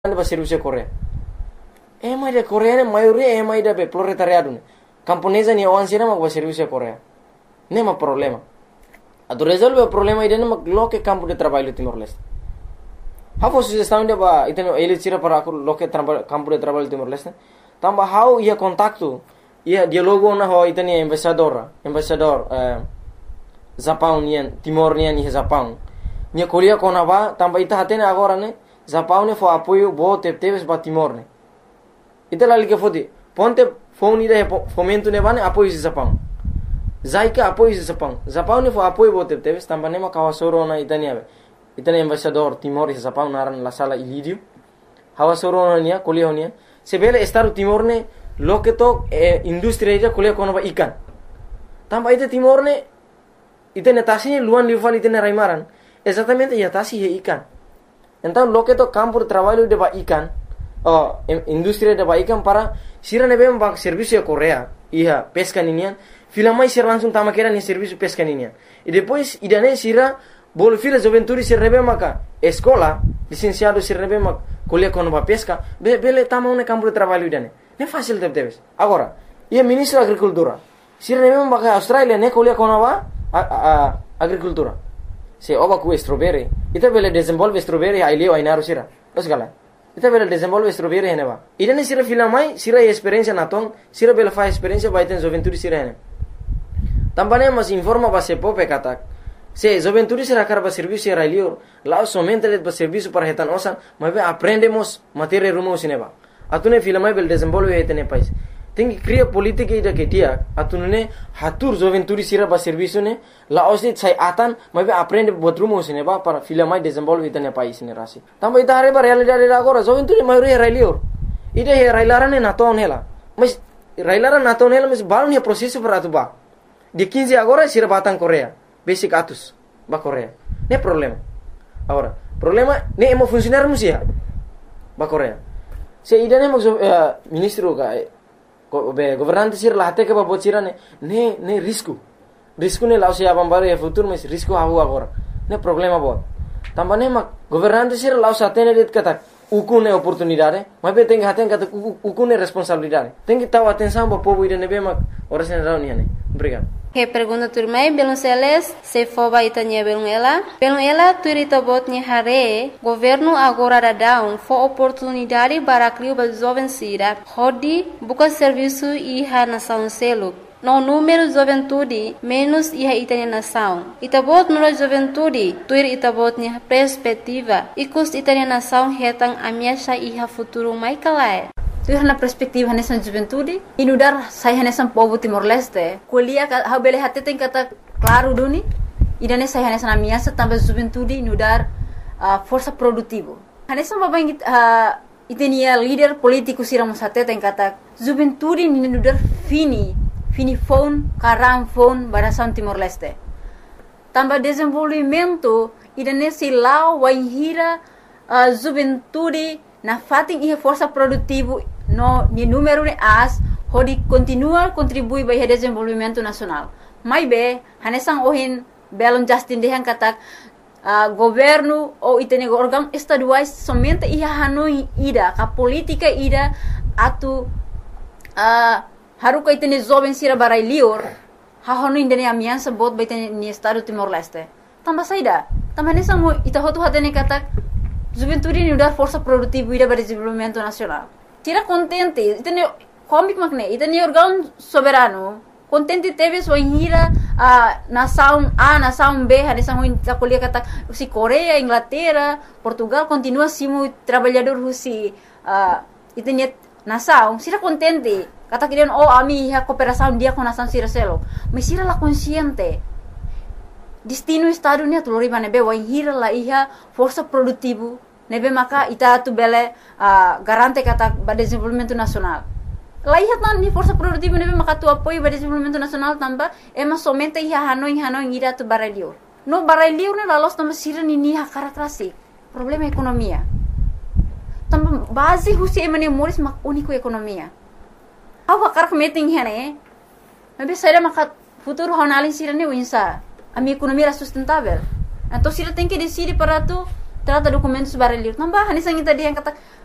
ba serviço Korea. Emai da Korea ne maioria emai da be proletariado ne. Camponesa ni awan sira mag ba serviço Korea. Nema problema. Ado resolve o problema ide mag loke campo de trabalho Timor-Leste. Hafo sugestão de ba iteno ele tira para aku loke campo de trabalho Timor-Leste. Tamba how ia contacto ia dialogo na ho itani embaixador Japão nian Timor nian ni Japão. Nia Korea kona ba tamba ita hatene agora ne Japão ne fo apoio bo teves ba Timor ne. Ita lali ke fodi ponte phone ida fomento ne ba ne apoio Japão. Zaika apoio Japão. Japão ne fo apoio bo teves tamba ne ma kawasoro na itani ave. Itani embaixador Timor e Japão naran la sala ilidio. Hawasoro na nia Korea nia. Sebele estado Timor ne loketo industria ida Korea kono ba ikan. Tamba ita Timor ne itene tasi luan lival itene raimaran. Exatamente ia tasi he ikan. Então loketo campo de trabalho de ba ikan. Industria de ba ikan para sira ne bem ba serviço de Korea. Ia pesca ninian. Fila mais ser langsung tama kera ni serviço pesca ninian. E depois idane sira bolo fila juventude sir nebe maka escola licenciado sir nebe mak kuliah kono ba pesca bele tama ne campo de trabalho idane. Ne fácil teves. Agora, ia ministro da agricultura. Sir nebe maka Australia ne kuliah kono ba agricultura. Se oba ku strawberry. Ita bele desenvolve strawberry ai leo ai naru sira. Os gala. Ita bele desenvolve strawberry hene ba. Idane sira fila mai sira experiência na tong, sira bele fa experiência ba iten juventude sira hene. Tambane mas informa ba se pope katak. Se juventude será carba serviço era lior, lá somente ele para serviço para retan osan, mas aprendemos matéria rumo cinema. Atune fila mai bel desenvolve etene país. Tem que criar política ida que dia, atune hatur juventude será para serviço ne, lá osit sai atan, mas aprende buat rumo cinema para fila mai desenvolve etene país ne rasi. Também ita areba realidade agora, juventude maioria era lior. Ida he railaran na ton hela. Mas railaran na ton hela mas balon he processo para atuba. De 15 agora será batang Korea. Basic atus ba Korea. Ne problema. Agora, problema ne emo funcionar musia ba Korea. Se idane mo ministro ga governante sir lahte ke ba bocira ne risco. Risco ne lao se abambare e futuro mas risco hawo agora. Ne problema bo. Tambane ma governante sir lao satene det kata ukune oportunidade, mas be tem haten kata ukune responsabilidade. Tem que taw atenção ba povo idane be ma ora sen rauniane. Obrigado. Que pergunta turmai belum seles se foba itanya belum ela turita botnya hare governo agora dadão fo oportunidade para criar ba jovem sira hodi buka serviço iha nação selo no número juventude menos iha itanya nação itabot no juventude tuir itabotnya perspectiva ikus itanya nação hetang amiasha iha futuro mai kalai. Tu na perspektiva nessa juventude inudar saya nessa povo Timor-Leste kuliah ha bele hati tem kata claro duni idane saya nessa na minha também juventude inudar força produtivo nessa babang itenia líder político siram sate tem kata juventude inudar fini phone karam phone barasan Timor-Leste tambah desenvolvimento idane silau waihira juventude na fating ihe força produtivo no ni número ne as hodi continua contribui para o desenvolvimento nacional. Mai be hanesang ohin belon Justin dehan katak governo ou itene órgão estaduais somente ia hanoi ida ka política ida atu haruka itene jovem sira barai lior ha hanoi indene amiança bot ba itene ni estado Timor-Leste. Tambah saida tambah hanesang ita hotu hatene katak juventude ni udar força produtiva ida para desenvolvimento nacional. Tira contente, itene comic makne, itene órgão soberano. Contente teve sua inhira nação A, nação B, hanesang ta kuliah kata si Korea, Inglaterra, Portugal continua simu trabalhador husi itene nação. Sira contente. Kata kirian ami ha cooperação dia com nação sira selo. Mas sira la consciente. Destino estado ni atulori nebe wa hira la iha força produtivo nebe maka ita tu bele garante kata ba desenvolvimento nacional. La iha tan ni força produtivo nebe maka tu apoio ba desenvolvimento nacional tamba ema somente iha hanoi ira tu baralior. No baralior ne lalos tamba sira ni ha karakrasi. Problema ekonomia. Tamba base husi emane moris mak unico ekonomia. Awa karak meeting hene. Nebe saira maka futuro honalin sira ne winsa. A minha economia era sustentável. Então, se ele tem que decidir para tu trata documentos baralhos. Não vai, nem sangue tadi yang kata